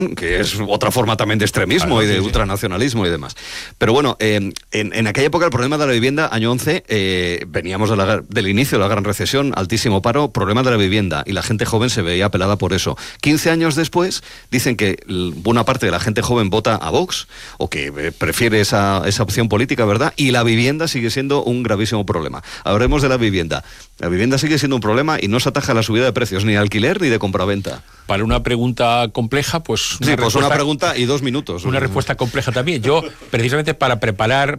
que es otra forma también de extremismo y de ultranacionalismo y demás. Pero bueno, en aquella época el problema de la vivienda, año 11, veníamos del inicio de la gran recesión, altísimo paro, problema de la vivienda, y la gente joven se veía apelada por eso. 15 años después, dicen que buena parte de la gente joven vota a Vox, o que prefiere esa opción política, ¿verdad? Y la vivienda sigue siendo un gravísimo problema. Hablemos de la vivienda. La vivienda sigue siendo un problema y no se ataja la subida de precios, ni de alquiler ni de compraventa. Para una pregunta compleja, pues... Una pregunta y 2 minutos. Una respuesta compleja también. Yo, precisamente para preparar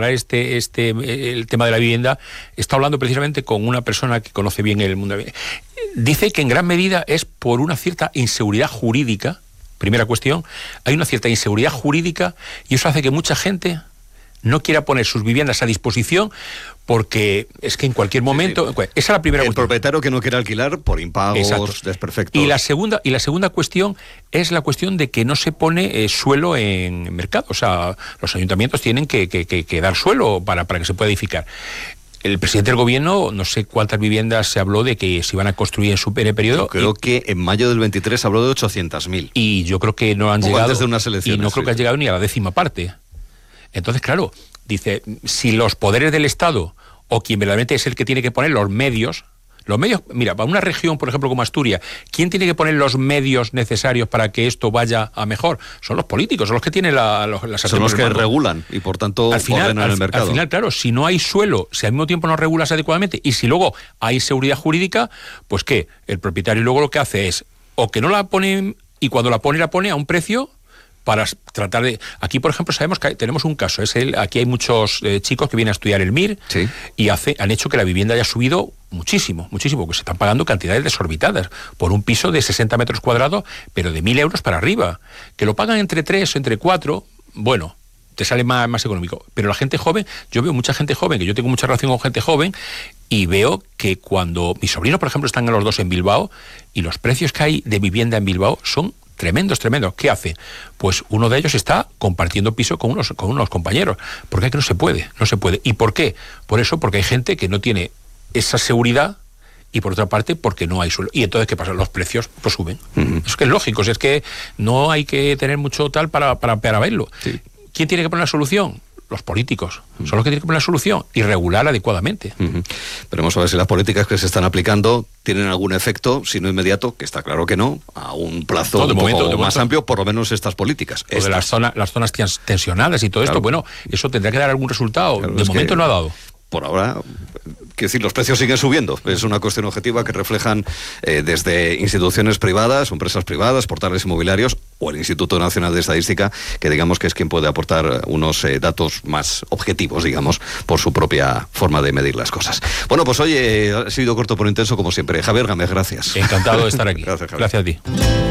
el tema de la vivienda, he estado hablando precisamente con una persona que conoce bien el mundo de la vivienda. Dice que en gran medida es por una cierta inseguridad jurídica. Primera cuestión, hay una cierta inseguridad jurídica y eso hace que mucha gente no quiera poner sus viviendas a disposición porque es que en cualquier momento... Sí. Esa es la primera cuestión. El propietario que no quiere alquilar por impagos, exacto, desperfectos. Y la segunda cuestión es la cuestión de que no se pone suelo en mercado. O sea, los ayuntamientos tienen que dar suelo para que se pueda edificar. El presidente del gobierno, no sé cuántas viviendas se habló de que se iban a construir en su periodo. Creo que en mayo del 23 habló de 800.000. Y yo creo que no han llegado... antes de unas elecciones. Y no creo que han llegado ni a la 10ª parte. Entonces, claro, dice, si los poderes del Estado, o quien verdaderamente es el que tiene que poner los medios, mira, para una región, por ejemplo, como Asturias, ¿quién tiene que poner los medios necesarios para que esto vaya a mejor? Son los políticos, son los que tienen las... Son los que regulan y, por tanto, ordenan el mercado. Al final, claro, si no hay suelo, si al mismo tiempo no regulas adecuadamente y si luego hay seguridad jurídica, pues ¿qué? El propietario luego lo que hace es, o que no la pone, y cuando la pone a un precio... para tratar de... Aquí, por ejemplo, sabemos que tenemos un caso. Aquí hay muchos chicos que vienen a estudiar el MIR, sí, y han hecho que la vivienda haya subido muchísimo, porque se están pagando cantidades desorbitadas por un piso de 60 metros cuadrados, pero de 1.000 euros para arriba. Que lo pagan entre 3 o entre 4, bueno, te sale más económico. Pero la gente joven, yo veo mucha gente joven, que yo tengo mucha relación con gente joven, y veo que cuando mis sobrinos, por ejemplo, están los dos en Bilbao, y los precios que hay de vivienda en Bilbao son tremendos. ¿Qué hace? Pues uno de ellos está compartiendo piso con unos compañeros. ¿Por qué? Que no se puede. ¿Y por qué? Por eso, porque hay gente que no tiene esa seguridad y por otra parte porque no hay suelo. Y entonces, ¿qué pasa? Los precios pues suben. Es que es lógico, es que no hay que tener mucho tal para verlo. Sí. ¿Quién tiene que poner la solución? Los políticos son los que tienen que poner la solución y regular adecuadamente. Veremos a ver si las políticas que se están aplicando tienen algún efecto, si no inmediato, que está claro que no, a un plazo más amplio, por lo menos estas políticas. O de las zonas tensionadas y todo esto, bueno, eso tendrá que dar algún resultado. Claro, de momento no ha dado. Por ahora, quiero decir, los precios siguen subiendo. Es una cuestión objetiva que reflejan desde instituciones privadas, empresas privadas, portales inmobiliarios o el Instituto Nacional de Estadística, que digamos que es quien puede aportar unos datos más objetivos, digamos, por su propia forma de medir las cosas. Bueno, pues oye, ha sido corto pero intenso como siempre. Javier Gámez, gracias. Encantado de estar aquí. Gracias, Javier. Gracias a ti.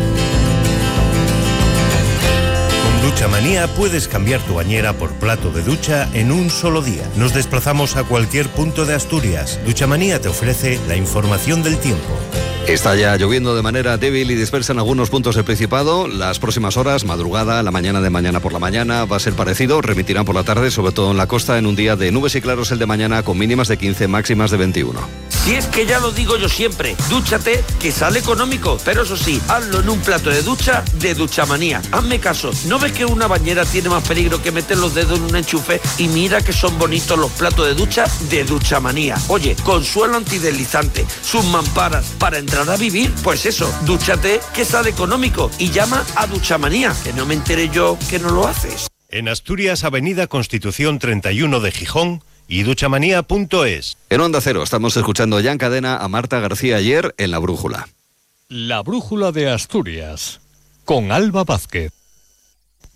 Duchamanía puedes cambiar tu bañera por plato de ducha en un solo día. Nos desplazamos a cualquier punto de Asturias. Duchamanía te ofrece la información del tiempo. Está ya lloviendo de manera débil y dispersa en algunos puntos del Principado. Las próximas horas, madrugada, la mañana de mañana por la mañana, va a ser parecido. Remitirán por la tarde, sobre todo en la costa, en un día de nubes y claros el de mañana, con mínimas de 15, máximas de 21. Si es que ya lo digo yo siempre, dúchate, que sale económico. Pero eso sí, hazlo en un plato de ducha de Duchamanía. Hazme caso, ¿no ves que una bañera tiene más peligro que meter los dedos en un enchufe? Y mira que son bonitos los platos de ducha de Duchamanía. Oye, con suelo antideslizante, sus mamparas, para entrar a vivir, pues eso, dúchate, que sale económico, y llama a Duchamanía, que no me enteré yo que no lo haces. En Asturias, Avenida Constitución 31 de Gijón y duchamanía.es. En Onda Cero estamos escuchando ya en cadena a Marta García ayer en La Brújula. La Brújula de Asturias, con Alba Vázquez.